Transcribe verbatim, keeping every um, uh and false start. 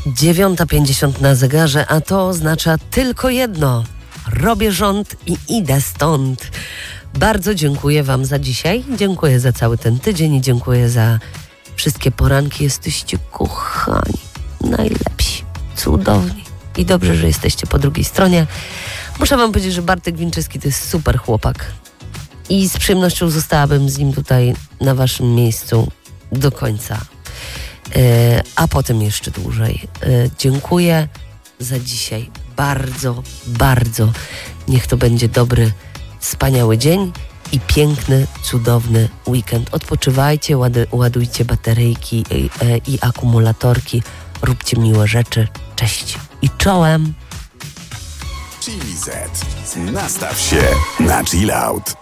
dziewiąta pięćdziesiąt na zegarze, a to oznacza tylko jedno. Robię rząd i idę stąd. Bardzo dziękuję wam za dzisiaj. Dziękuję za cały ten tydzień i dziękuję za wszystkie poranki. Jesteście kochani, najlepsi, cudowni i dobrze, że jesteście po drugiej stronie. Muszę wam powiedzieć, że Bartek Winczyski to jest super chłopak i z przyjemnością zostałabym z nim tutaj na waszym miejscu do końca, e, a potem jeszcze dłużej. E, dziękuję za dzisiaj bardzo, bardzo. Niech to będzie dobry, wspaniały dzień i piękny, cudowny weekend. Odpoczywajcie, łady, ładujcie bateryjki i, e, i akumulatorki. Róbcie miłe rzeczy. Cześć i czołem. Chili Z. Nastaw się na chill out.